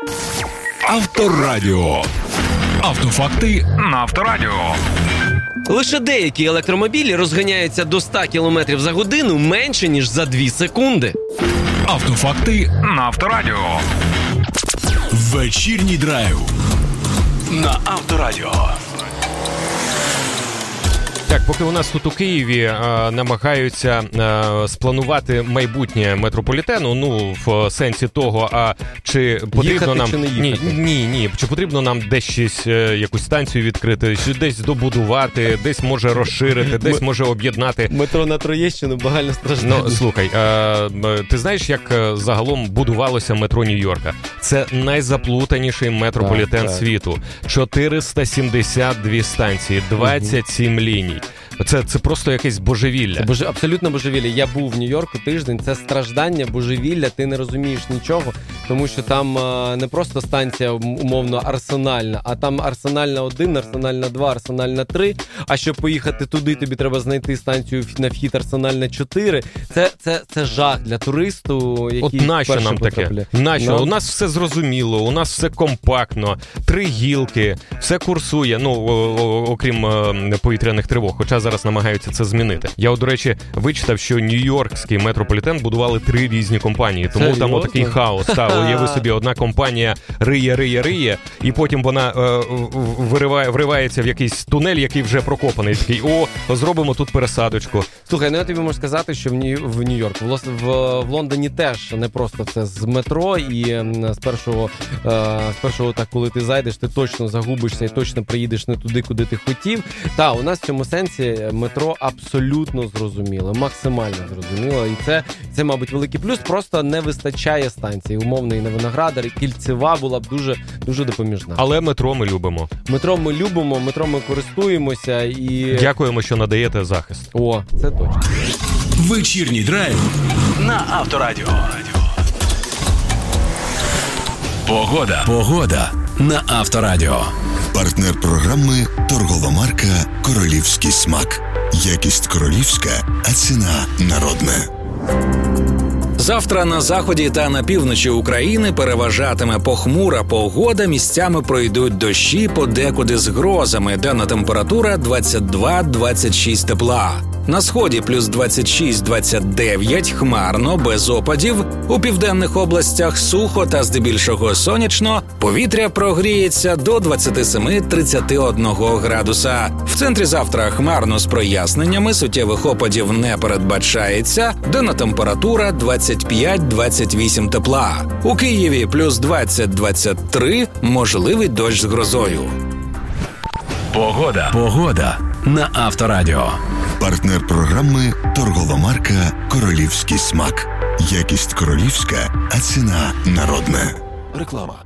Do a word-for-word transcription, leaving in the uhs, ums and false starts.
Авторадіо. Автофакти на Авторадіо. Лише деякі електромобілі розганяються до сто кілометрів за годину менше, ніж за дві секунди. Автофакти на Авторадіо. Вечірній драйв на Авторадіо. Так, поки у нас тут у Києві а, намагаються а, спланувати майбутнє метрополітену, ну, в сенсі того, а чи потрібно їхати, нам... чи не ні, їхати? ні, ні, чи потрібно нам десь щось, якусь станцію відкрити, чи десь добудувати, десь може розширити, десь М- може об'єднати. Метро на Троєщину багально страждає. Ну, слухай, а, ти знаєш, як загалом будувалося метро Нью-Йорка? Це найзаплутаніший метрополітен так, так. світу. чотириста сімдесят дві станції, двадцять сім ліній. Це, це просто якесь божевілля. Це боже, абсолютно божевілля. Я був в Нью-Йорку тиждень, це страждання, божевілля, ти не розумієш нічого, тому що там а, не просто станція умовно арсенальна, а там арсенальна один, арсенальна два, арсенальна три, а щоб поїхати туди, тобі треба знайти станцію на вхід арсенальна чотири. Це, це, це жах для туристу, який От нащо першим нам таке? потрапляє. Нащо? Ну, У нас все зрозуміло, у нас все компактно, три гілки, все курсує, ну, о- о- окрім е, повітряних тривог, хоча зараз намагаються це змінити. Я, от, до речі, вичитав, що Нью-Йоркський метрополітен будували три різні компанії, тому Серйозно? там отакий хаос. Та, уяви собі, одна компанія риє, риє, риє, і потім вона е, вириває, вривається в якийсь тунель, який вже прокопаний. Такий, о, зробимо тут пересадочку. Слухай, ну я тобі можу сказати, що в, Нью- в Нью-Йорку, в, Лос- в, в Лондоні теж не просто все з метро, і м, з першого, е, з першого так, коли ти зайдеш, ти точно загубишся і точно приїдеш не туди, куди ти хотів. Та, у нас в цьому сенсі метро абсолютно зрозуміло, максимально зрозуміло, і це, це, мабуть, великий плюс, просто не вистачає станцій. Умовно, і на Виноградарі, Кільцева була б дуже, дуже допоміжна. Але метро ми любимо. Метро ми любимо, метро ми користуємося і... Дякуємо, що надаєте захист. О, це точно. Вечірній драйв на Авторадіо. Погода. Погода на Авторадіо. Партнер програми торгова марка «Королівський смак». Якість королівська, а ціна народна. Завтра на заході та на півночі України переважатиме похмура погода, місцями пройдуть дощі, подекуди з грозами, денна температура двадцять два - двадцять шість тепла. На сході плюс двадцять шість - двадцять дев'ять, хмарно, без опадів. У південних областях сухо та здебільшого сонячно. Повітря прогріється до двадцять сім - тридцять один градуса. В центрі завтра хмарно з проясненнями, суттєвих опадів не передбачається. Денна температура двадцять п'ять - двадцять вісім тепла. У Києві плюс двадцять - двадцять три, можливий дощ з грозою. Погода. Погода на Авторадіо. Партнер програми торгова марка «Королівський смак». Якість королівська, а ціна народна. Реклама.